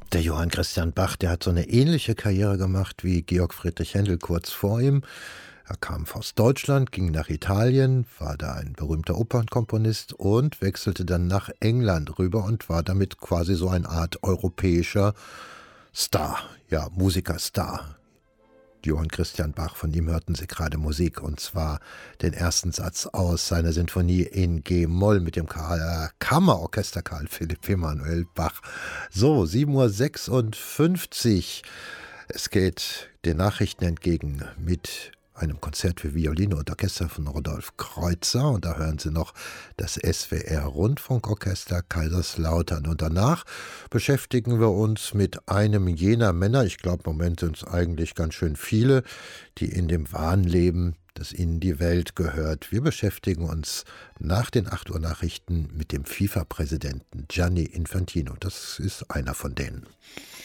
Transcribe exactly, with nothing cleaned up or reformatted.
Der Johann Christian Bach, der hat so eine ähnliche Karriere gemacht wie Georg Friedrich Händel kurz vor ihm. Er kam aus Deutschland, ging nach Italien, war da ein berühmter Opernkomponist und wechselte dann nach England rüber und war damit quasi so eine Art europäischer Star, ja, Musikerstar. Johann Christian Bach, von ihm hörten Sie gerade Musik, und zwar den ersten Satz aus seiner Sinfonie in G-Moll mit dem Ka- Kammerorchester Karl Philipp Emanuel Bach. So, sieben Uhr sechsundfünfzig. Es geht den Nachrichten entgegen mit einem Konzert für Violine und Orchester von Rodolf Kreutzer, und da hören Sie noch das S W R Rundfunkorchester Kaiserslautern. Und danach beschäftigen wir uns mit einem jener Männer, ich glaube im Moment sind es eigentlich ganz schön viele, die in dem Wahn leben, das ihnen die Welt gehört. Wir beschäftigen uns nach den acht Uhr Nachrichten mit dem FIFA-Präsidenten Gianni Infantino. Das ist einer von denen.